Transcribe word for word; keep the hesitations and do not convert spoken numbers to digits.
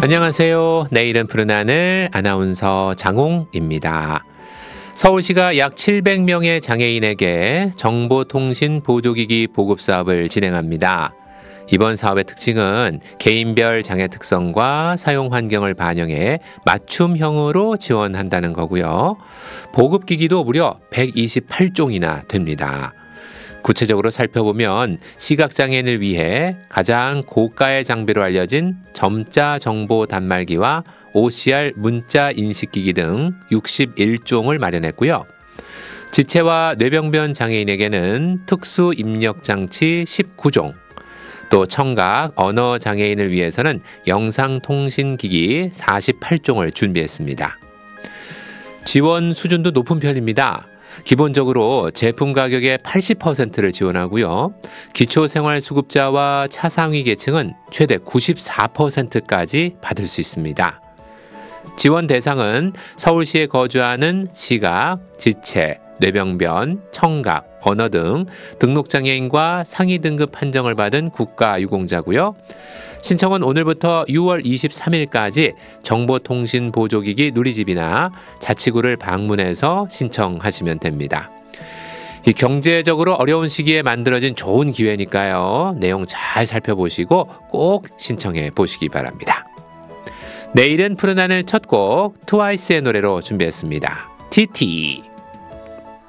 안녕하세요. 내일은 푸른 하늘 아나운서 장홍입니다. 서울시가 약 칠백 명의 장애인에게 정보통신 보조기기 보급 사업을 진행합니다. 이번 사업의 특징은 개인별 장애 특성과 사용 환경을 반영해 맞춤형으로 지원한다는 거고요. 보급기기도 무려 백이십팔 종이나 됩니다. 구체적으로 살펴보면 시각장애인을 위해 가장 고가의 장비로 알려진 점자 정보 단말기와 오씨알 문자 인식기기 등 육십일 종을 마련했고요. 지체와 뇌병변 장애인에게는 특수 입력 장치 십구 종, 또 청각, 언어 장애인을 위해서는 영상통신기기 사십팔 종을 준비했습니다. 지원 수준도 높은 편입니다. 기본적으로 제품 가격의 팔십 퍼센트를 지원하고요. 기초생활수급자와 차상위 계층은 최대 구십사 퍼센트까지 받을 수 있습니다. 지원 대상은 서울시에 거주하는 시각, 지체, 뇌병변, 청각, 언어 등 등록장애인과 상위 등급 판정을 받은 국가유공자고요. 신청은 오늘부터 유월 이십삼일까지 정보통신보조기기 누리집이나 자치구를 방문해서 신청하시면 됩니다. 이 경제적으로 어려운 시기에 만들어진 좋은 기회니까요. 내용 잘 살펴보시고 꼭 신청해 보시기 바랍니다. 내일은 푸른 하늘 첫 곡 트와이스의 노래로 준비했습니다. 티티.